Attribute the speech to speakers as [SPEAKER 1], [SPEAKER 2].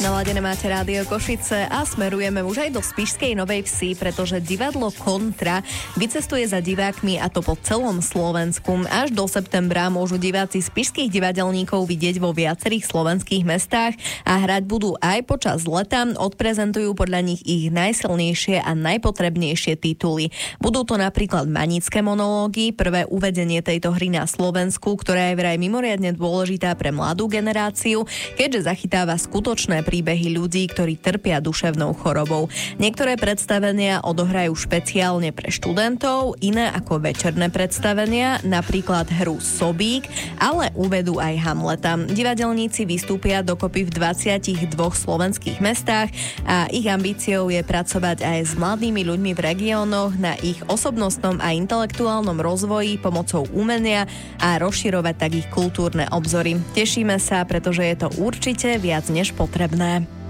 [SPEAKER 1] Naladené máte Rádio Košice a smerujeme už aj do Spišskej Novej Vsi, pretože divadlo Kontra vycestuje za divákmi, a to po celom Slovensku. Až do septembra môžu diváci spišských divadelníkov vidieť vo viacerých slovenských mestách a hrať budú aj počas leta. Odprezentujú podľa nich ich najsilnejšie a najpotrebnejšie tituly. Budú to napríklad Manické monológy, prvé uvedenie tejto hry na Slovensku, ktorá je vraj mimoriadne dôležitá pre mladú generáciu, keďže zachytáva skutočné príbehy ľudí, ktorí trpia duševnou chorobou. Niektoré predstavenia odohrajú špeciálne pre študentov, iné ako večerné predstavenia, napríklad hru Sobík, ale uvedú aj Hamleta. Divadelníci vystúpia dokopy v 22 slovenských mestách a ich ambíciou je pracovať aj s mladými ľuďmi v regiónoch na ich osobnostnom a intelektuálnom rozvoji pomocou umenia a rozširovať tak ich kultúrne obzory. Tešíme sa, pretože je to určite viac než potrebné.